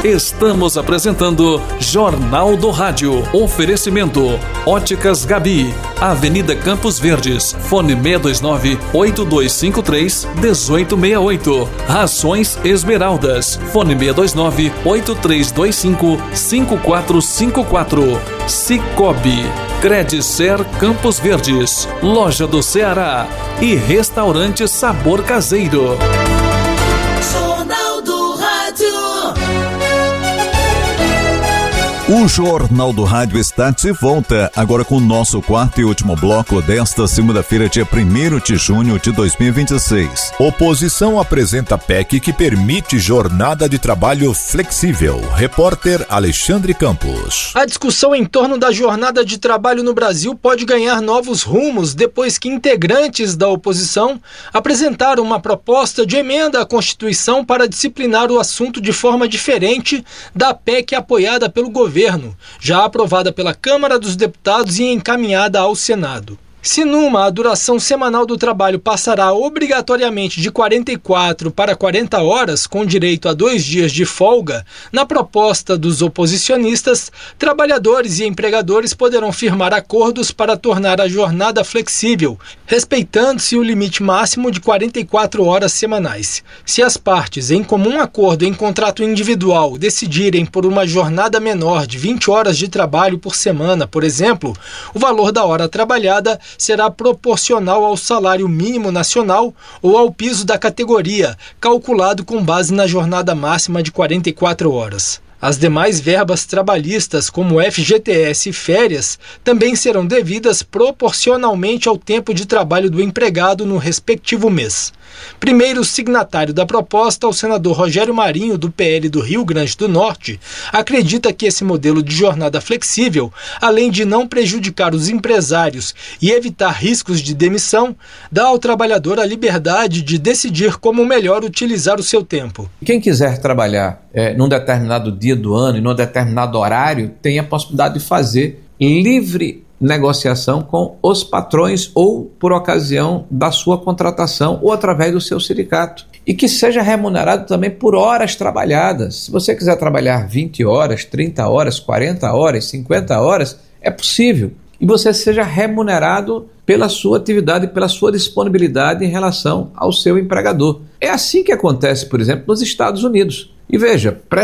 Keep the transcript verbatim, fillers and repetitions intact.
Estamos apresentando Jornal do Rádio. Oferecimento Óticas Gabi, Avenida Campos Verdes, fone seis dois nove, oito dois cinco três, um oito seis oito. Rações Esmeraldas, fone seis dois nove, oito três dois cinco, cinco quatro cinco quatro. Cicobi, Credicer Campos Verdes, Loja do Ceará e Restaurante Sabor Caseiro. Jornal do Rádio. O Jornal do Rádio está de volta, agora com o nosso quarto e último bloco desta segunda-feira, dia primeiro de junho de dois mil e vinte e seis. Oposição apresenta P E C que permite jornada de trabalho flexível. Repórter Alexandre Campos. A discussão em torno da jornada de trabalho no Brasil pode ganhar novos rumos depois que integrantes da oposição apresentaram uma proposta de emenda à Constituição para disciplinar o assunto de forma diferente da P E C apoiada pelo governo. Governo, já aprovada pela Câmara dos Deputados e encaminhada ao Senado. Se numa a duração semanal do trabalho passará obrigatoriamente de quarenta e quatro para quarenta horas, com direito a dois dias de folga, na proposta dos oposicionistas, trabalhadores e empregadores poderão firmar acordos para tornar a jornada flexível, respeitando-se o limite máximo de quarenta e quatro horas semanais. Se as partes, em comum acordo em contrato individual, decidirem por uma jornada menor de vinte horas de trabalho por semana, por exemplo, o valor da hora trabalhada será proporcional ao salário mínimo nacional ou ao piso da categoria, calculado com base na jornada máxima de quarenta e quatro horas. As demais verbas trabalhistas, como F G T S e férias, também serão devidas proporcionalmente ao tempo de trabalho do empregado no respectivo mês. Primeiro signatário da proposta, o senador Rogério Marinho, do P L do Rio Grande do Norte, acredita que esse modelo de jornada flexível, além de não prejudicar os empresários e evitar riscos de demissão, dá ao trabalhador a liberdade de decidir como melhor utilizar o seu tempo. Quem quiser trabalhar é, num determinado dia do ano e num determinado horário, tem a possibilidade de fazer livre negociação com os patrões ou por ocasião da sua contratação ou através do seu sindicato. E que seja remunerado também por horas trabalhadas. Se você quiser trabalhar vinte horas, trinta horas, quarenta horas, cinquenta horas, é possível. E você seja remunerado pela sua atividade, pela sua disponibilidade em relação ao seu empregador. É assim que acontece, por exemplo, nos Estados Unidos. E veja,